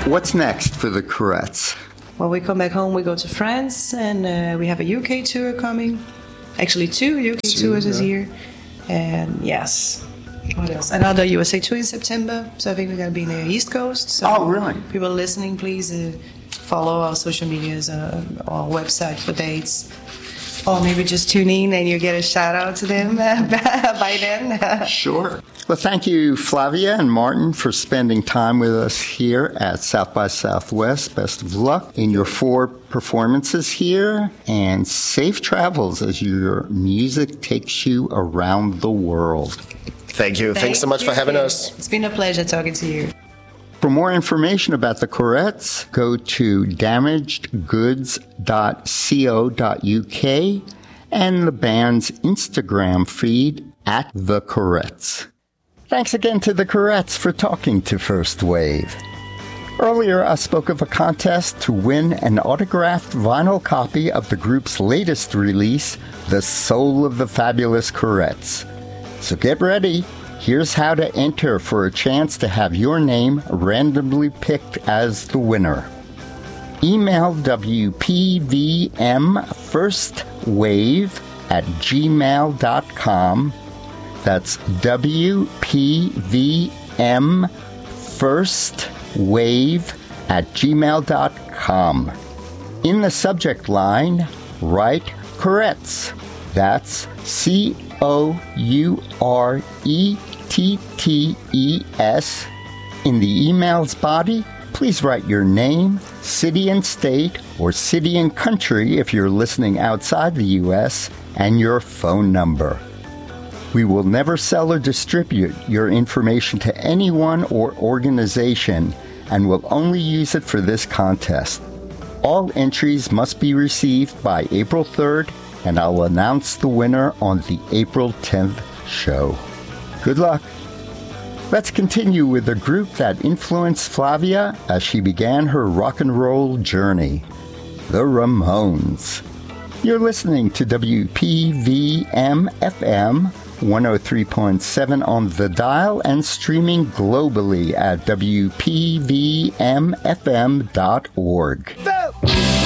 What's next for the Courettes? When we come back home, we go to France, and we have a UK tour coming. Actually, two UK tours this year. And yes, what else? Another USA tour in September. So I think we're going to be in the East Coast. So really? People listening, please follow our social medias, our website for dates. Or maybe just tune in and you get a shout out to them by then. Sure. Well, thank you, Flavia and Martin, for spending time with us here at South by Southwest. Best of luck in your 4 performances here, and safe travels as your music takes you around the world. Thank you. Thanks so much for having us. It's been a pleasure talking to you. For more information about the Courettes, go to damagedgoods.co.uk and the band's Instagram feed at The Courettes. Thanks again to the Courettes for talking to First Wave. Earlier, I spoke of a contest to win an autographed vinyl copy of the group's latest release, The Soul of the Fabulous Courettes. So get ready. Here's how to enter for a chance to have your name randomly picked as the winner. Email WPVMFirstWave@gmail.com. That's WPVMFirstWave@gmail.com. In the subject line, write Courettes. That's COURETTES. In the email's body, please write your name, city and state, or city and country if you're listening outside the U.S., and your phone number. We will never sell or distribute your information to anyone or organization and will only use it for this contest. All entries must be received by April 3rd, and I'll announce the winner on the April 10th show. Good luck. Let's continue with the group that influenced Flavia as she began her rock and roll journey, the Ramones. You're listening to WPVM-FM 103.7 on the dial and streaming globally at WPVMFM.org.